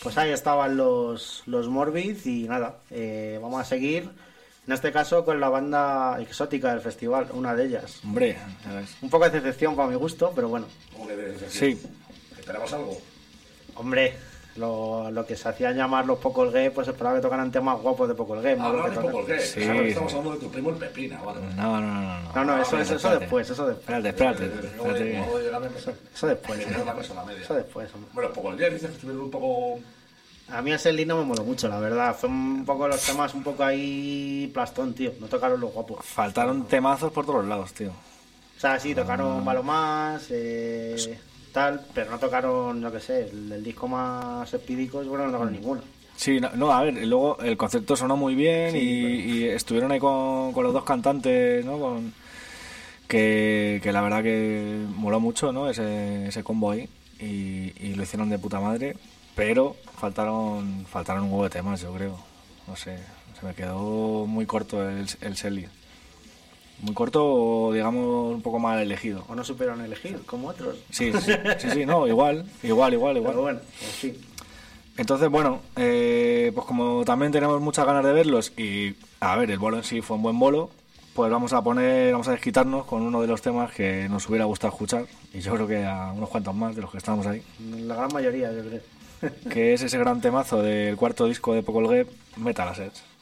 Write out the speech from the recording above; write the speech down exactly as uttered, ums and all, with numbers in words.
Pues ahí estaban los, los Morbid y nada, eh, vamos a seguir, en este caso con la banda exótica del festival, una de ellas. Hombre, ¿sabes? Un poco de decepción para mi gusto, pero bueno. ¿Cómo que de decepción? Sí. ¿Esperabas algo? Hombre, lo, lo que se hacían llamar los Popol Vuh, pues esperaba que tocaran temas guapos de Popol Vuh. Hablamos de Popol Vuh. Sí, Claro, sí. estamos hablando de tu primo el Pepina, vale. No, no, no, no. No, no, eso, Ah, eso, eso espérate. después, eso después. Espérate, espérate. espérate. Acabo de llegar a Eso después, Sería la persona media. eso después. hombre. Bueno, Popol Vuh dices que estuvieron un poco... A mí ese Lee no me moló mucho, la verdad. Fue un poco los temas un poco ahí plastón, tío. No tocaron los guapos. Faltaron temazos por todos lados, tío. O sea, sí, tocaron Balomás, eh, tal, pero no tocaron, yo qué sé, el, el disco más espídico, bueno, no tocaron ninguno. Sí, no, no, a ver, y luego el concepto sonó muy bien Sí, y, pero- y estuvieron ahí con, con los dos cantantes, ¿no? Con, que, que la verdad que moló mucho, ¿no? Ese, ese combo ahí y, y lo hicieron de puta madre, pero faltaron faltaron un huevo de temas, yo creo. No sé, se me quedó muy corto el, el Selly. Muy corto o, digamos, un poco mal elegido. O no supieron elegir, como otros. Sí, sí, sí, sí, no, igual, igual, igual, igual. Pero bueno, pues sí. Entonces, bueno, eh, pues como también tenemos muchas ganas de verlos y, a ver, el bolo en sí fue un buen bolo, pues vamos a poner, vamos a desquitarnos con uno de los temas que nos hubiera gustado escuchar, y yo creo que a unos cuantos más de los que estamos ahí, La gran mayoría, yo creo. que es ese gran temazo del cuarto disco de Popol Vuh, Metal Assets.